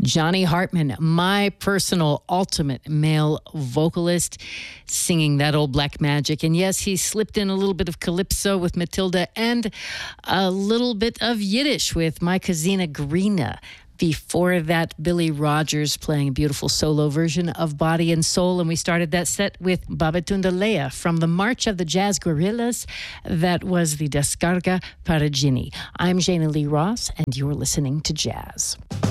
Johnny Hartman, my personal ultimate male vocalist, singing that old black magic. And yes, he slipped in a little bit of calypso with Matilda and a little bit of Yiddish with My Kazina Greena. Before that, Billy Rogers playing a beautiful solo version of Body and Soul. And we started that set with Babatunda Leia from the March of the Jazz Gorillas. That was the Descarga Paragini. I'm Jana Lee Ross, and you're listening to Jazz.